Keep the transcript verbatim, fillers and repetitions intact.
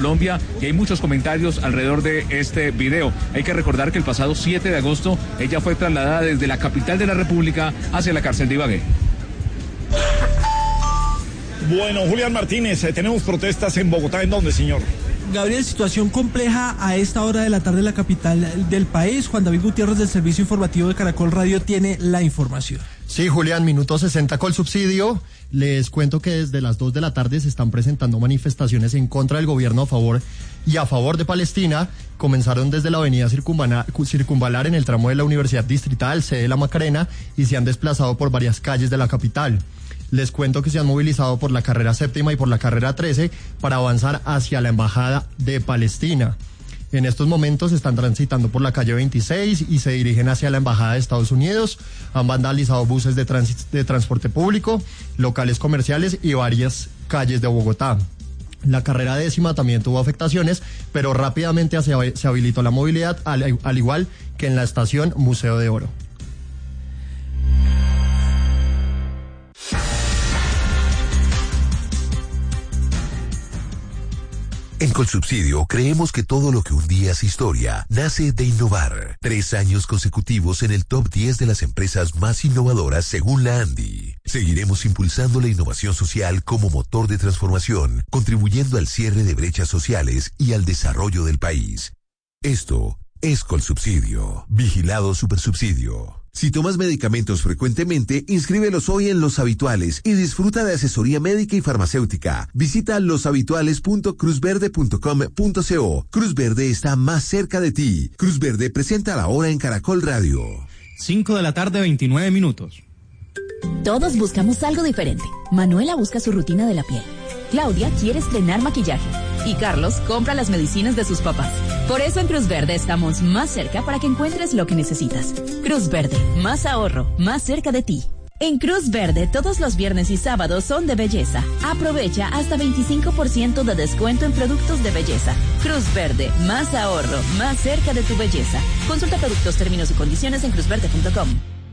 Colombia, y hay muchos comentarios alrededor de este video. Hay que recordar que el pasado siete de agosto ella fue trasladada desde la capital de la República hacia la cárcel de Ibagué. Bueno, Julián Martínez, eh, tenemos protestas en Bogotá. ¿En dónde, señor? Gabriel, situación compleja a esta hora de la tarde en la capital del país. Juan David Gutiérrez del Servicio Informativo de Caracol Radio tiene la información. Sí, Julián, minuto sesenta Colsubsidio. Les cuento que desde las dos de la tarde se están presentando manifestaciones en contra del gobierno a favor y a favor de Palestina. Comenzaron desde la avenida Circunvalar, Circunvalar en el tramo de la Universidad Distrital, sede de la Macarena, y se han desplazado por varias calles de la capital. Les cuento que se han movilizado por la carrera séptima y por la carrera trece para avanzar hacia la Embajada de Palestina. En estos momentos están transitando por la calle veintiséis y se dirigen hacia la Embajada de Estados Unidos. Han vandalizado buses de, trans de transporte público, locales comerciales y varias calles de Bogotá. La carrera décima también tuvo afectaciones, pero rápidamente se, se habilitó la movilidad, al, al igual que en la estación Museo de Oro. En Colsubsidio creemos que todo lo que un día es historia nace de innovar. Tres años consecutivos en el top diez de las empresas más innovadoras según la ANDI. Seguiremos impulsando la innovación social como motor de transformación, contribuyendo al cierre de brechas sociales y al desarrollo del país. Esto es Colsubsidio. Vigilado Supersubsidio. Si tomas medicamentos frecuentemente, inscríbelos hoy en Los Habituales y disfruta de asesoría médica y farmacéutica. Visita los habituales punto cruz verde punto com punto co. Cruz Verde está más cerca de ti. Cruz Verde presenta la hora en Caracol Radio. cinco de la tarde, veintinueve minutos. Todos buscamos algo diferente. Manuela busca su rutina de la piel. Claudia quiere estrenar maquillaje. Y Carlos compra las medicinas de sus papás. Por eso en Cruz Verde estamos más cerca para que encuentres lo que necesitas. Cruz Verde, más ahorro, más cerca de ti. En Cruz Verde, todos los viernes y sábados son de belleza. Aprovecha hasta veinticinco por ciento de descuento en productos de belleza. Cruz Verde, más ahorro, más cerca de tu belleza. Consulta productos, términos y condiciones en cruz verde punto com.